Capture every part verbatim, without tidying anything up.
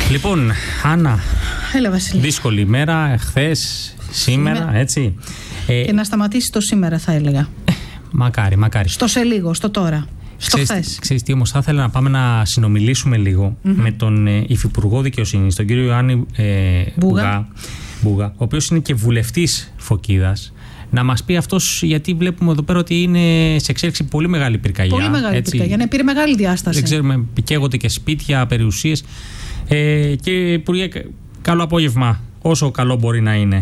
Λοιπόν, Άννα, Έλα, Βασίλη. δύσκολη ημέρα, χθες, σήμερα, σήμερα, έτσι. Και ε, να σταματήσει το σήμερα, θα έλεγα. Ε, μακάρι, μακάρι. Στο σε λίγο, στο τώρα. Στο χθες. Ξέρεις τι, όμως θα ήθελα να πάμε να συνομιλήσουμε λίγο mm-hmm. με τον ε, Υφυπουργό Δικαιοσύνης, τον κύριο Ιωάννη ε, Μπουγά, Μπουγά, ο οποίος είναι και βουλευτής Φωκίδας. Να μας πει αυτός, γιατί βλέπουμε εδώ πέρα ότι είναι σε εξέλιξη πολύ μεγάλη πυρκαγιά. Πολύ μεγάλη έτσι. πυρκαγιά, ναι, πήρε μεγάλη διάσταση. Δεν ξέρουμε, καίγονται και σπίτια, περιουσίες. Ε, και Υπουργέ, καλό απόγευμα, όσο καλό μπορεί να είναι.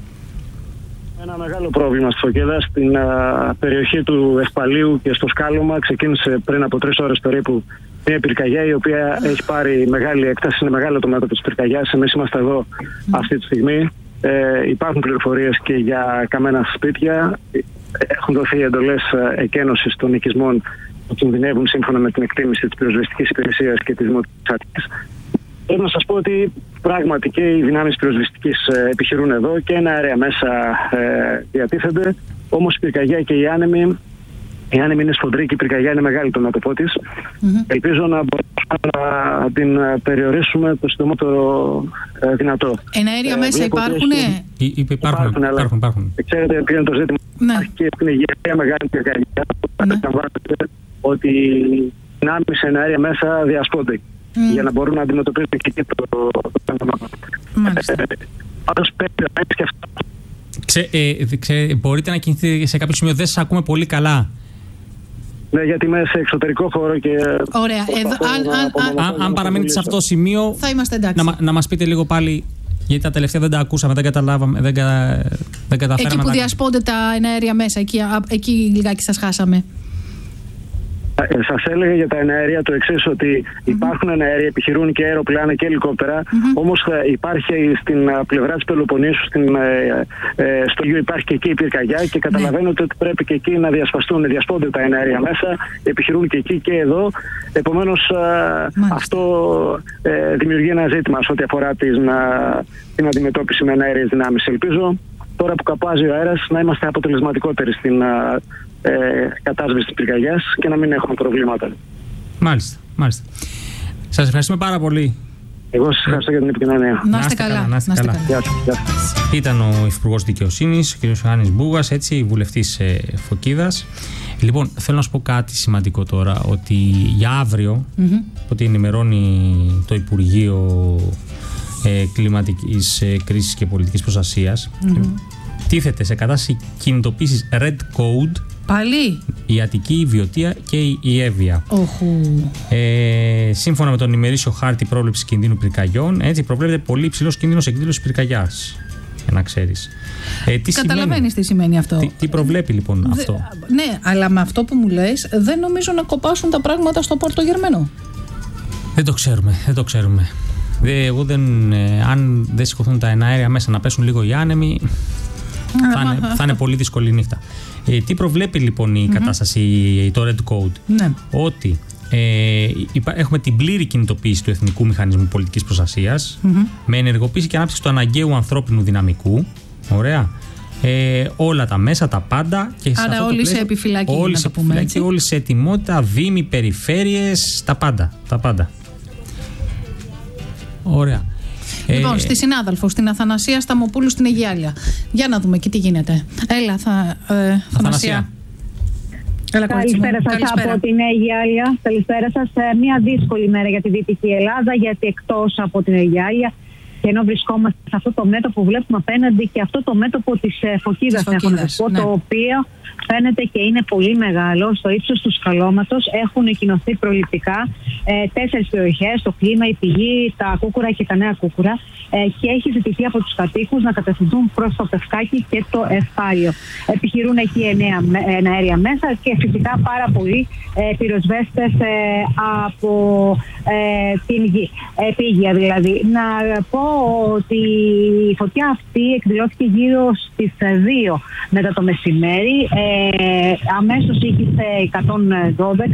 Ένα μεγάλο πρόβλημα στη Φωκίδα, στην α, περιοχή του Ευπαλίου και στο Σκάλωμα. Ξεκίνησε πριν από τρεις ώρες περίπου μια πυρκαγιά, η οποία mm. έχει πάρει μεγάλη έκταση, είναι μεγάλο το μέτωπο της πυρκαγιάς. Εμείς είμαστε εδώ mm. αυτή τη στιγμή. Ε, υπάρχουν πληροφορίες και για καμένα σπίτια. Έχουν δοθεί εντολές εκένωσης των οικισμών που κινδυνεύουν σύμφωνα με την εκτίμηση της πυροσβεστικής υπηρεσίας και της Δημοτικής Αρχής. Θέλω να σας πω ότι πράγματι και οι δυνάμεις πυροσβεστικής επιχειρούν εδώ και ένα αέρια μέσα ε, διατίθενται. Όμως η πυρκαγιά και οι άνεμοι, η άνεμη είναι σφοδρή και η πυρκαγιά είναι μεγάλη το μέτωπό της. Mm-hmm. Ελπίζω να μπορούμε να την περιορίσουμε το συντομότερο ε, δυνατό. Εναέρια ε, μέσα υπάρχουν. Έχει... Υ, υπάρχουν, υπάρχουν, υπάρχουν, υπάρχουν. Ξέρετε ποιο είναι το ζήτημα. Ναι. Υπάρχει και στην Αιγαία μεγάλη πυρκαγιά. Ναι. Ότι οι δυνάμεις εναέρια μέσα διασπώνται. Mm. Για να μπορούν να αντιμετωπίσουν και εκεί το θέμα. Μάλιστα. Πάντως πρέπει να έχει και αυτό. Ξέ, ε, ξέ, μπορείτε να κινηθείτε σε κάποιο σημείο, δεν σας ακούμε πολύ καλά. Ναι, γιατί είμαι σε εξωτερικό χώρο και... Ωραία. Εδώ, αν, αν, αν, αν, αν παραμείνετε σε αυτό το σημείο, θα είμαστε εντάξει. Να, να μας πείτε λίγο πάλι, γιατί τα τελευταία δεν τα ακούσαμε, δεν καταλάβαμε, δεν, κα, δεν καταφέραμε. Εκεί που να... διασπώνται τα εναέρια μέσα, εκεί, εκεί λιγάκι σας χάσαμε. Σας έλεγα για τα εναέρια το εξής, ότι mm-hmm. υπάρχουν εναέρια, επιχειρούν και αεροπλάνα και ελικόπτερα, mm-hmm. όμως υπάρχει στην πλευρά της Πελοποννήσου, στην, ε, ε, στο Γιου υπάρχει και εκεί η πυρκαγιά και καταλαβαίνετε mm-hmm. ότι πρέπει και εκεί να διασπαστούν, να διασπώνται τα εναέρια μέσα, επιχειρούν και εκεί και εδώ. Επομένως mm-hmm. αυτό ε, δημιουργεί ένα ζήτημα σε ό,τι αφορά την, την αντιμετώπιση με εναέριες δυνάμεις. Ελπίζω τώρα που καπάζει ο αέρας να είμαστε αποτελεσματικότεροι στην Ε, κατάσβεση της πυρκαγιάς και να μην έχουμε προβλήματα. Μάλιστα, μάλιστα. Σας ευχαριστούμε πάρα πολύ. Εγώ σας ευχαριστώ για την επικοινωνία. Να είστε καλά. Να είστε καλά. Γεια σας. Ήταν ο Υφυπουργός Δικαιοσύνης, ο κ. Ιωάννης Μπουγάς, έτσι, βουλευτής ε, Φωκίδας. Λοιπόν, θέλω να σου πω κάτι σημαντικό τώρα, ότι για αύριο, mm-hmm. ότι ενημερώνει το Υπουργείο ε, Κλιματικής ε, Κρίσης και Πολιτικής Προστασίας, mm-hmm. τίθεται σε κατάσταση κινητοποίησης Red Code πάλι η Αττική, η Βιωτία και η Εύβοια. Ε, σύμφωνα με τον ημερήσιο χάρτη πρόβλεψης κινδύνου πυρκαγιών, έτσι προβλέπεται πολύ υψηλός κίνδυνος εκδήλωσης πυρκαγιάς. Για να ξέρεις. Ε, τι Καταλαβαίνεις σημαίνει, τι σημαίνει αυτό. Τι, τι προβλέπει λοιπόν Δε, αυτό. Ναι, αλλά με αυτό που μου λες, δεν νομίζω να κοπάσουν τα πράγματα στο Πορτογερμανό. Δεν το ξέρουμε, δεν το ξέρουμε. Δε, εγώ δεν, ε, αν δεν σηκωθούν τα εναέρια μέσα να πέσουν λίγο οι άνεμοι, θα είναι, θα είναι πολύ δύσκολη νύχτα. Ε, τι προβλέπει λοιπόν η mm-hmm. κατάσταση, το Red Code? Ναι. Ότι ε, υπά, έχουμε την πλήρη κινητοποίηση του Εθνικού Μηχανισμού Πολιτικής Προστασίας mm-hmm. με ενεργοποίηση και ανάπτυξη του αναγκαίου ανθρώπινου δυναμικού. Ωραία. Ε, όλα τα μέσα, τα πάντα. Και άρα σε όλοι πλαίσιο, σε επιφυλακή. Όλοι σε επιφυλακή, όλοι σε ετοιμότητα, δήμοι, περιφέρειες, τα πάντα. Τα πάντα. Ωραία. Λοιπόν, ε, στη συνάδελφο, στην Αθανασία Σταμοπούλου στην Αιγιάλια. Για να δούμε και τι γίνεται. Έλα, θα, ε, Αθανασία. Έλα, καλησπέρα σας από την Αιγιάλια. Καλησπέρα σας. Μια δύσκολη μέρα για τη Δυτική Ελλάδα, γιατί εκτός από την Αιγιάλια, και ενώ βρισκόμαστε σε αυτό το μέτωπο που βλέπουμε απέναντι και αυτό το μέτωπο της Φωκίδας, έχω να σας πω, ναι. Το οποίο φαίνεται και είναι πολύ μεγάλο. Στο ύψος του σκαλώματος έχουν εικοινωθεί προληπτικά ε, τέσσερις περιοχές, το Κλίμα, η Πηγή, τα Κούκουρα και τα Νέα Κούκουρα, ε, και έχει ζητηθεί από τους κατοίκους να κατευθυνθούν προς το Πευκάκι και το Ευπάλιο. Επιχειρούν εκεί εναέρια μέσα και φυσικά πάρα πολλοί ε, πυροσβέστες ε, από ε, την γη, επίγεια δηλαδή. Να πω ότι η φωτιά αυτή εκδηλώθηκε γύρω στις δύο μετά το μεσημέρι. Ε, αμέσως είχε εκατόν δώδεκα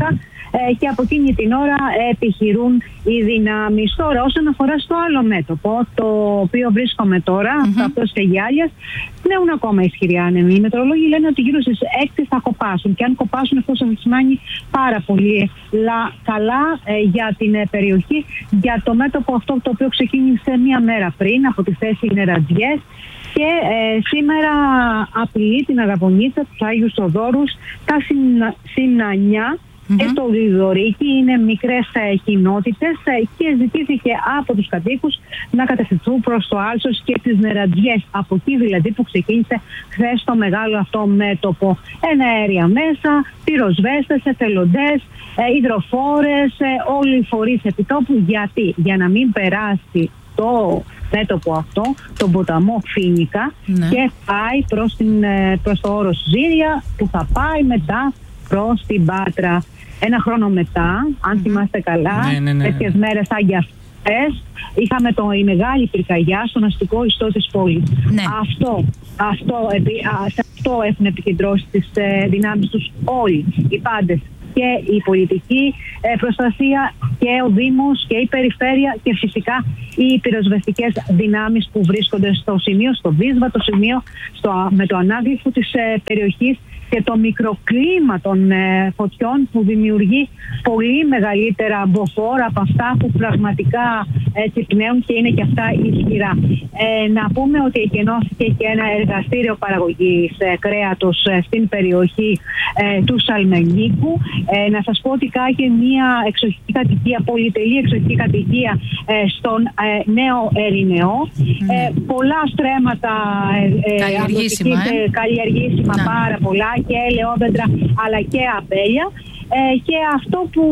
ε, και από εκείνη την ώρα επιχειρούν οι δυνάμεις. Τώρα, όσον αφορά στο άλλο μέτωπο, το οποίο βρίσκομαι τώρα, mm-hmm. αυτό της Αιγιάλιας, πνέουν ακόμα ισχυροί άνεμοι. Οι μετεωρολόγοι λένε ότι γύρω στις έξι θα κοπάσουν, και αν κοπάσουν αυτό θα σημαίνει πάρα πολύ λα, καλά ε, για την ε, περιοχή, για το μέτωπο αυτό το οποίο ξεκίνησε μία μέρα πριν από τη θέση Νερατζιές. Και ε, σήμερα απειλεί την Αραβωνίτσα, τους Άγιους Οδόρους, τα συνα, Συνανιά mm-hmm. και το Λιδωρίκι. Είναι μικρές ε, κοινότητες ε, και ζητήθηκε από τους κατοίκους να κατευθυνθούν προς το Άλσος και τις Νερατζιές. Από εκεί δηλαδή που ξεκίνησε χθες το μεγάλο αυτό μέτωπο. Εναέρια μέσα, πυροσβέστες, εθελοντές, ε, υδροφόρες, ε, όλοι οι φορείς επιτόπου. Γιατί? Για να μην περάσει το μέτωπο αυτό, τον ποταμό Φίνικα, ναι. και πάει προς, την, προς το όρος Ζήρια, που θα πάει μετά προς την Πάτρα. Ένα χρόνο μετά, αν mm-hmm. θυμάστε καλά, ναι, ναι, ναι. τέτοιες μέρες σαν και αυτές, είχαμε το, η μεγάλη πυρκαγιά στον αστικό ιστό της πόλης. Ναι. Αυτό, αυτό, σε αυτό έχουν επικεντρώσει τις ε, δυνάμεις τους όλοι οι πάντες. Και η πολιτική ε, προστασία και ο Δήμος και η περιφέρεια και φυσικά οι πυροσβεστικές δυνάμεις που βρίσκονται στο σημείο, στο δύσβατο σημείο, στο, με το ανάγλυφο της ε, περιοχής, και το μικροκλίμα των ε, φωτιών που δημιουργεί πολύ μεγαλύτερα μποφόρ από αυτά που πραγματικά έτσι πνέουν και είναι και αυτά ισχυρά. Ε, να πούμε ότι εκενώθηκε και ένα εργαστήριο παραγωγής ε, κρέατος ε, στην περιοχή ε, του Σαλμενίκου. Ε, να σας πω ότι κάγε μια εξοχική κατοικία, πολυτελή εξοχική κατοικία ε, στον ε, Νέο Ερηνεό. Mm. Ε, πολλά στρέμματα ε, καλλιεργήσιμα, ε, καλλιεργήσιμα mm. πάρα πολλά, και ελαιόδεντρα αλλά και αμπέλια. Ε, και αυτό που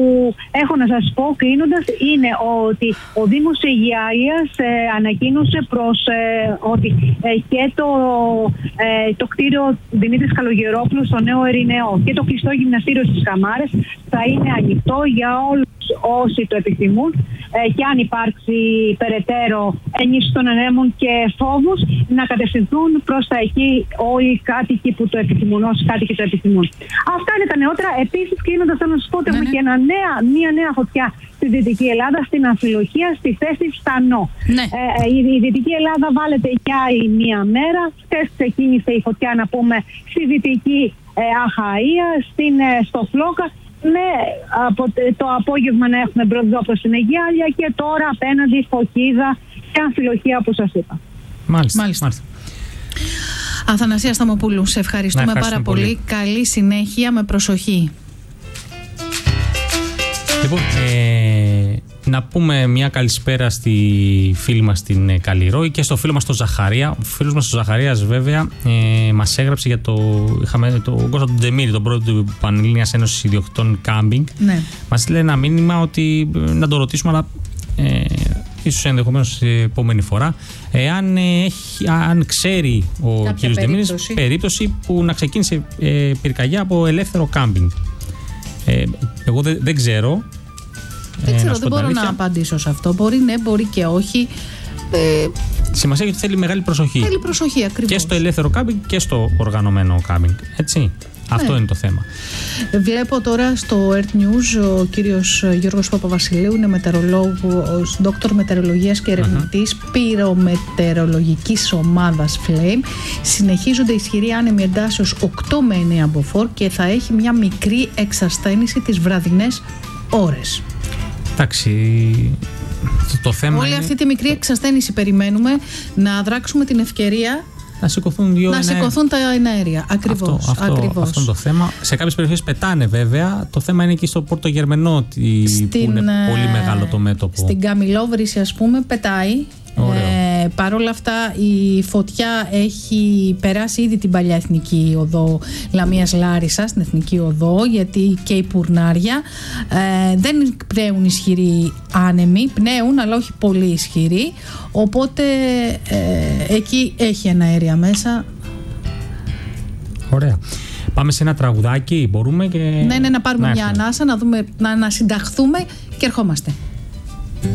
έχω να σας πω κλείνοντας είναι ότι ο Δήμος Αιγιάλιας ε, ανακοίνωσε προς ε, ότι ε, και το, ε, το κτίριο Δημήτρης Καλογερόπουλου στο Νέο Ερηνεό και το κλειστό γυμναστήριο στις Καμάρες θα είναι ανοιχτό για όλους όσοι το επιθυμούν, ε, και αν υπάρξει περαιτέρω ενίσχυση των ανέμων και φόβους, να κατευθυνθούν προς τα εκεί όλοι οι κάτοικοι που το επιθυμούν, όσοι κάτοικοι το επιθυμούν. Αυτά είναι τα νεότερα. Επίσης, κλείνοντας, θέλω να σας πω ότι ναι, έχουμε ναι. και ένα νέα, μια νέα φωτιά στη Δυτική Ελλάδα, στην Αμφιλοχία, στη θέση Στανό. Ναι. Ε, η, η Δυτική Ελλάδα βάλετε για άλλη μία μέρα. Χθες ξεκίνησε η φωτιά, να πούμε, στη Δυτική ε, Αχαΐα, στην, ε, στο Φλόκα. Με από το απόγευμα να έχουμε μπροστά προς την Αιγιάλια, και τώρα απέναντι Φωκίδα και Αμφιλοχία, όπως σας είπα. Μάλιστα. Μάλιστα. Μάλιστα. Αθανασία Σταμοπούλου, σε ευχαριστούμε πάρα πολύ. πολύ. Καλή συνέχεια, με προσοχή. Λοιπόν, ε, να πούμε μια καλησπέρα στη φίλη μας την Καλλιρόη και στο φίλο μας τον Ζαχαρία. Ο φίλος μας ο Ζαχαρίας βέβαια ε, μας έγραψε για το, είχαμε τον Κώστα τον Τζεμίρη, τον πρόεδρο του Πανελλήνιας Ένωσης Ιδιοκτητών Κάμπινγκ. Ναι. Μας λέει ένα μήνυμα ότι να το ρωτήσουμε, αλλά ε, ίσως ενδεχομένως την επόμενη φορά, ε, αν, ε, έχει, αν ξέρει ο κ. Τζεμίρης περίπτωση που να ξεκίνησε ε, πυρκαγιά από ελεύθερο κάμπινγκ. Ε, εγώ δεν, δεν ξέρω. Δεν ξέρω, ε, δεν μπορώ να απαντήσω σε αυτό. Μπορεί ναι, μπορεί και όχι. Ε, Σημασία έχει ότι θέλει μεγάλη προσοχή. Θέλει προσοχή, ακριβώς. Και στο ελεύθερο κάμπινγκ και στο οργανωμένο κάμπινγκ. Έτσι. Ναι. Αυτό είναι το θέμα. Βλέπω τώρα στο Earth News ο κύριος Γιώργος Παπαβασιλείου είναι μετεωρολόγος, δόκτωρ μετεωρολογίας και ερευνητής uh-huh. πυρομετεωρολογικής ομάδας Flame. Συνεχίζονται ισχυροί άνεμοι εντάσσεως οκτώ με εννέα μποφόρ και θα έχει μια μικρή εξασθένηση τις βραδινές ώρες. Εντάξει, το θέμα Όλη είναι... αυτή τη μικρή εξασθένηση περιμένουμε να δράξουμε την ευκαιρία να σηκωθούν, δύο να σηκωθούν τα εναέρια. Ακριβώς. Αυτό, αυτό, ακριβώς. αυτό είναι το θέμα. Σε κάποιες περιοχές πετάνε βέβαια. Το θέμα είναι εκεί στο Πόρτο Γερμενό, που είναι πολύ μεγάλο το μέτωπο. Στην Καμιλόβρηση, ας πούμε, πετάει. Ε, Παρ' όλα αυτά η φωτιά έχει περάσει ήδη την παλιά εθνική οδό Λαμίας Λάρισσας, την εθνική οδό, γιατί και η Πουρνάρια ε, δεν πνέουν ισχυροί άνεμοι, πνέουν αλλά όχι πολύ ισχυροί, οπότε ε, εκεί έχει ένα αέρια μέσα. Ωραία. Πάμε σε ένα τραγουδάκι, μπορούμε και... Ναι, ναι, να πάρουμε να μια ανάσα, να, δούμε, να ανασυνταχθούμε και ερχόμαστε.